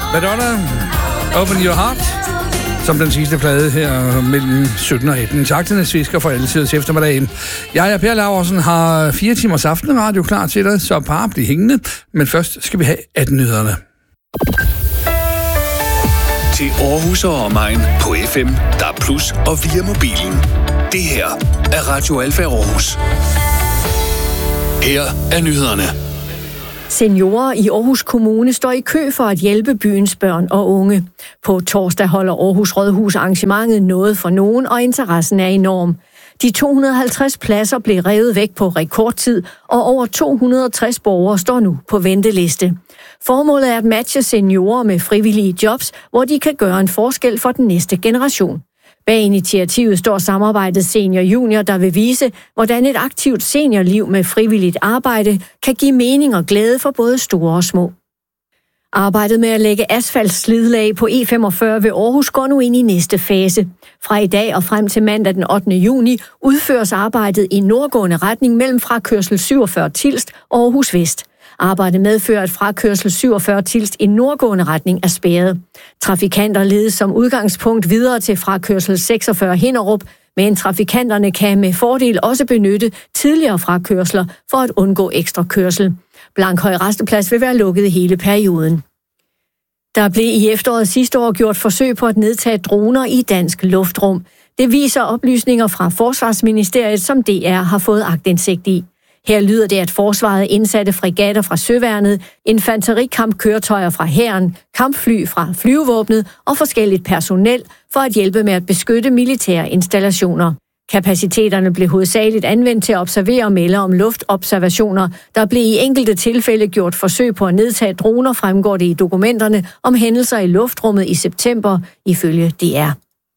Madonna, Open Your Heart, som den sidste plade her mellem 17 og 18. Tak til Niels Fisker for alle tiders eftermiddagen. Jeg og Per Laursen har 4 timers aftenradio klar til dig, så bare bliv hængende. Men først skal vi have 18-nyhederne. Til Aarhus og omegn på FM, DAB+ og via mobilen. Det her er Radio Alfa Aarhus. Her er nyhederne. Seniorer i Aarhus Kommune står i kø for at hjælpe byens børn og unge. På torsdag holder Aarhus Rådhus arrangementet Noget for nogen, og interessen er enorm. De 250 pladser blev revet væk på rekordtid, og over 260 borgere står nu på venteliste. Formålet er at matche seniorer med frivillige jobs, hvor de kan gøre en forskel for den næste generation. Bag initiativet står samarbejdet Senior Junior, der vil vise, hvordan et aktivt seniorliv med frivilligt arbejde kan give mening og glæde for både store og små. Arbejdet med at lægge asfaltslidlag på E45 ved Aarhus går nu ind i næste fase. Fra i dag og frem til mandag den 8. juni udføres arbejdet i nordgående retning mellem frakørsel 47 Tilst og Aarhus Vest. Arbejdet medfører, at frakørsel 47 Tilst i nordgående retning er spærret. Trafikanter ledes som udgangspunkt videre til frakørsel 46 Hinderup, men trafikanterne kan med fordel også benytte tidligere frakørsler for at undgå ekstra kørsel. Blankhøj Rasteplads vil være lukket hele perioden. Der blev i efteråret sidste år gjort forsøg på at nedtage droner i dansk luftrum. Det viser oplysninger fra Forsvarsministeriet, som DR har fået aktindsigt i. Her lyder det, at forsvaret indsatte fregatter fra Søværnet, infanterikampkøretøjer fra hæren, kampfly fra flyvevåbnet og forskelligt personel for at hjælpe med at beskytte militære installationer. Kapaciteterne blev hovedsageligt anvendt til at observere og melde om luftobservationer. Der blev i enkelte tilfælde gjort forsøg på at nedtage droner, fremgår det i dokumenterne om hændelser i luftrummet i september, ifølge DR.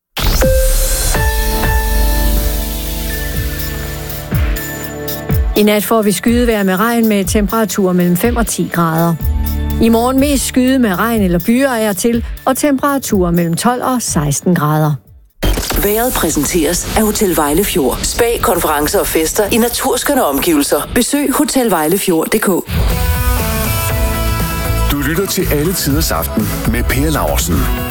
I nat får vi skydevejr med regn med temperaturer mellem 5 og 10 grader. I morgen mest skyde med regn eller byer er til, og temperaturer mellem 12 og 16 grader. Vejret præsenteres af Hotel Vejlefjord. Spa, konferencer og fester i naturskønne omgivelser. Besøg hotelvejlefjord.dk. Du lytter til Alle Tiders Aften med Per Laursen.